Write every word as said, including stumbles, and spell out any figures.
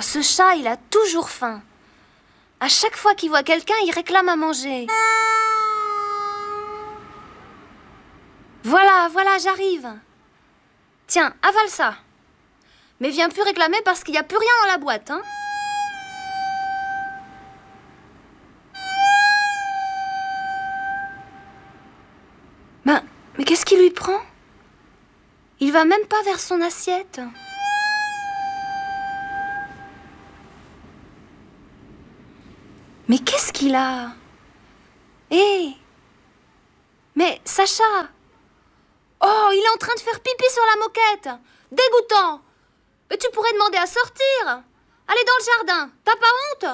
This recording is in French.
ce chat, il a toujours faim. À chaque fois qu'il voit quelqu'un, il réclame à manger. Voilà, voilà, j'arrive. Tiens, avale ça. Mais viens plus réclamer parce qu'il n'y a plus rien dans la boîte, hein. Ben, mais qu'est-ce qui lui prend? Il va même pas vers son assiette. Mais qu'est-ce qu'il a? Hé! Mais Sacha! Oh, il est en train de faire pipi sur la moquette! Dégoûtant! Mais tu pourrais demander à sortir! Allez dans le jardin! T'as pas honte?